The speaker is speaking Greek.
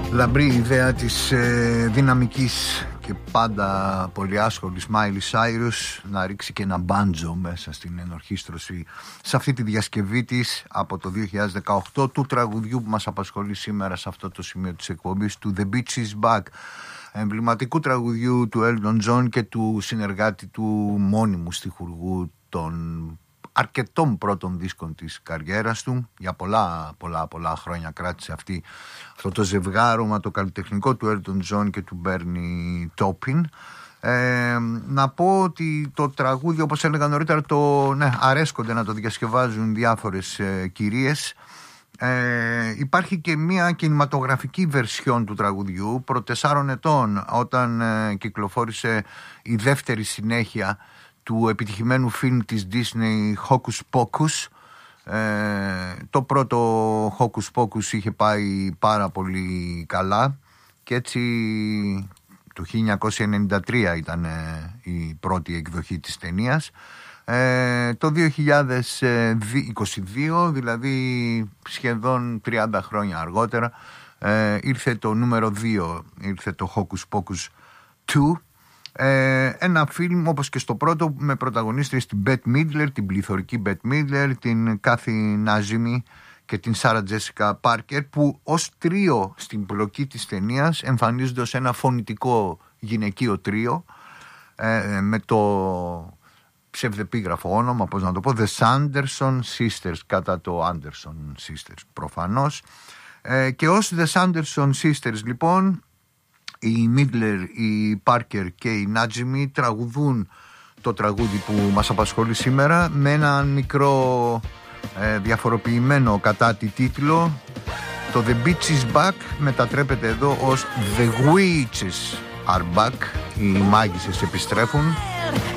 Λαμπρή ιδέα της δυναμικής και πάντα πολύ άσχολης Miley Cyrus να ρίξει και ένα μπάντζο μέσα στην ενορχήστρωση σε αυτή τη διασκευή της από το 2018 του τραγουδιού που μας απασχολεί σήμερα σε αυτό το σημείο της εκπομπής, του The Beach is Back, εμβληματικού τραγουδιού του Elton John και του συνεργάτη του μόνιμου στιχουργού των αρκετών πρώτων δίσκων της καριέρας του. Για πολλά χρόνια κράτησε αυτό το ζευγάρωμα, το καλλιτεχνικό του Elton John και του Bernie Taupin. Να πω ότι το τραγούδι, όπως έλεγα νωρίτερα, αρέσκονται να το διασκευάζουν διάφορες κυρίες. Υπάρχει και μια κινηματογραφική βερσιόν του τραγουδιού προ 4 ετών, όταν κυκλοφόρησε η δεύτερη συνέχεια του επιτυχημένου φιλμ της Disney Hocus Pocus. Το πρώτο Hocus Pocus είχε πάει πάρα πολύ καλά και έτσι το 1993 ήταν η πρώτη εκδοχή της ταινίας. Το 2022, δηλαδή σχεδόν 30 χρόνια αργότερα, ήρθε το νούμερο 2, ήρθε το Hocus Pocus 2. Ένα φιλμ όπως και στο πρώτο, με πρωταγωνίστρες την Bette Midler, την πληθωρική Bette Midler, την Kathy Najimy και την Sarah Jessica Parker, που ως τρίο στην πλοκή της ταινίας εμφανίζονται ως ένα φωνητικό γυναικείο τρίο, με το ψευδεπίγραφο όνομα, πώς να το πω, The Sanderson Sisters, κατά το Anderson Sisters προφανώς. Και ως The Sanderson Sisters λοιπόν, η Midler, η Parker και η Najimy τραγουδούν το τραγούδι που μας απασχολεί σήμερα με ένα μικρό διαφοροποιημένο κατά τη τίτλο. Το The Beach is Back μετατρέπεται εδώ ως The Witches are Back. Οι μάγισσες επιστρέφουν.